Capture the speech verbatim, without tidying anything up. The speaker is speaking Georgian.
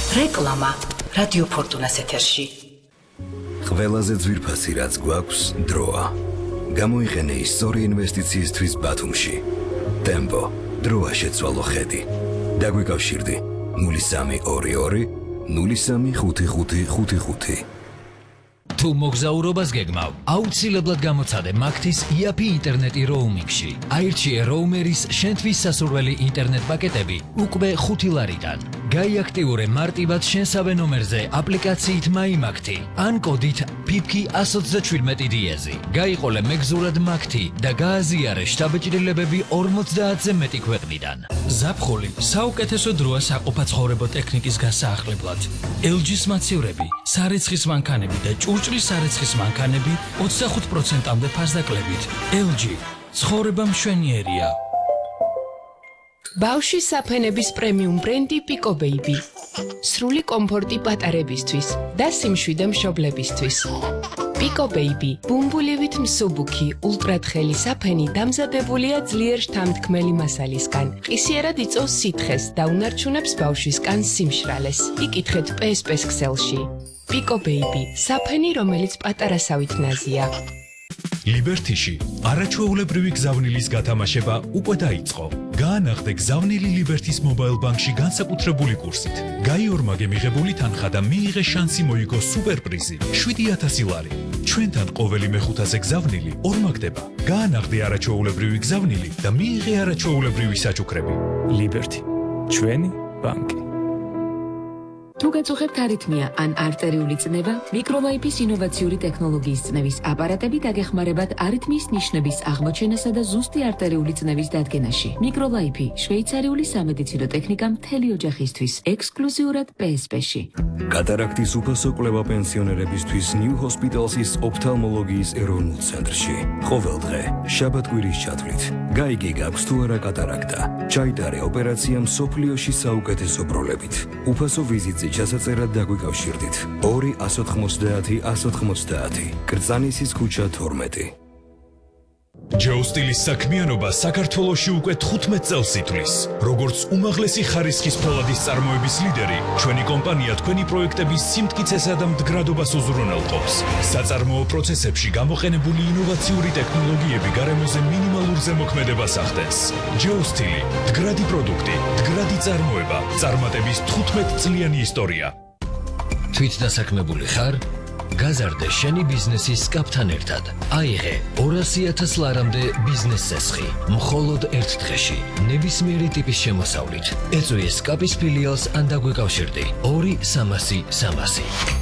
რეკლამა რადიო ფორტუნას ეთერში. ყველაზე ძვირფასი რაც გვაქვს დროა. გამოიყენე ისტორია ინვესტიციისთვის ბათუმში. ტემპო დროა შეცვალო ხედი. დაგვიკავშირდი ნული სამი ორი ორი ნული სამი ხუთი ხუთი ხუთი ხუთი. თუ მოგზაურობას გეგმავ, აუცილებლად გამოცადე მაგთის იაფი ინტერნეტი როუმინგში. აირჩიე როუმერის შენთვის სასურველი ინტერნეტ პაკეტები უკვე ხუთი ლარიდან. გაიაქტიურე მარტივად შენსავე ნომერზე აპლიკაციით მაიმაგთი ან კოდით ფიფკი ათს ოცდაჩვიდმეტი დიეზი. გაიყოლე მეგზურად მაგთი და გააზიარე შთაბეჭდილებები ორმოცდაათზე მეტი ქვეყნიდან. ზაფხული საუკეთესო დროა საყოფაცხოვრებო ტექნიკის გასაახლებლად. ელ ჯის მაცივრები, სარეცხის მანქანები და ჭურჭლის სარეცხის მანქანები ოცდახუთ პროცენტამდე ფასდაკლებით. ელ ჯი ცხოვრება მშვენიერია. ბავშვის საფენების პრემიუმ ბრენდი პიკო ბეიბი. სრული კომფორტი პატარებისთვის და სიმშვიდე მშობლებისთვის. პიკო ბეიბი ბუმბულივით მსუბუქი ულტრათხელი საფენი დამზადებულია ძლიერ შთამთქმელი მასალისგან. ყისიერად იწვევს სითხეს და უნარჩუნებს ბავშვის კანს სიმშრალეს. იკითხეთ პე ეს პეს ქსელში. პიკო ბეიბი საფენი, რომელიც პატარასავით ნაზია. ლიბერთიში არაჩვეულებრივი გზავნილის გათამაშება უკვე დაიწყო. გაანახდე გზავნილი ლიბერთის მობაილ ბანკში განსაკუთრებული კურსით. გაიორმაგე მიღებული თანხა და მიიღე შანსი მოიგო სუპერპრიზი შვიდი ათასი ლარი. ჩვენთან ყოველი მეხუთაზე გზავნილი ორმაგდება. გაანახდე არაჩვეულებრივი გზავნილი და მიიღე არაჩვეულებრივი საჩუქრები. ლიბერთი, ჩვენი ბანკი. თუ გაწუხებთ არითმია ან არტერიული წნევა, მიკროლაიფის ინოვაციური ტექნოლოგიის წნევის აპარატები დაგეხმარებათ არითმიის ნიშნების აღმოჩენასა და ზუსტი არტერიული წნევის დადგენაში. მიკროლაიფი შვეიცარიული სამედიცინო ტექნიკა მთელი ოჯახისთვის, ექსკლუზიურად პე ეს პეში. კატარაქტის უფასო კვლევა პენსიონერებისთვის ნიუ ჰოსპიტალსის ოფთალმოლოგიის ეროვნულ ცენტრში. ყოველ დღე შაბათ-კვირის ჩათვლით. გაიგე გაქვს თუ არა კატარაქტა. ჩაიტარე ოპერაცია მსოფლიოში საუკეთესო ბროლებით. უფასო ვიზიტზე ჩასაწერად დაგვიკავშირდით. ორი ათს ოთხმოცდაათი ათს ოთხმოცდაათი. კრწანისის ქუჩა თორმეტი. ჯეოსტილის საქმიანობა საქართველოში უკვე თხუთმეტ წელს ითვლის. როგორც უმაღლესი ხარისხის ფოლადის წარმოების ლიდერი, ჩვენი კომპანია თქვენი პროექტების სიმტკიცესა და მდგრადობას უზრუნველყოფს. საწარმოო პროცესებში გამოყენებული ინოვაციური ტექნოლოგიები გარემოზე მინიმალურ ზემოქმედებას ახდენს. ჯეოსტილი, მდგრადი პროდუქტი, მდგრადი წარმოება, წარმატების თხუთმეტწლიანი ისტორია. თვით დასაქმებული ხარ? გაზარდე შენი ბიზნესის სკაპთან ერთად. აიღე ორასი ათას ლარამდე ბიზნეს სესხი. მხოლოდ ერთ დღეში. ნებისმიერი ტიპის შემოსავლით. ეწვიე სკაპის ფილიალს ან დაგვიკავშირდი. ორი სამასი სამასი.